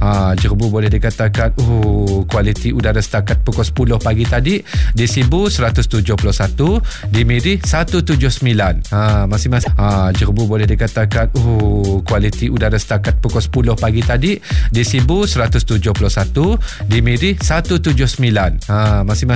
Jerebu boleh dikatakan kualiti udara setakat pukul 10 pagi tadi di Sibu 171, di Miri 179. Masing-masing Jerebu boleh dikatakan kualiti udara setakat pukul 10 pagi tadi di Sibu 171, di Miri 179. Masing-masing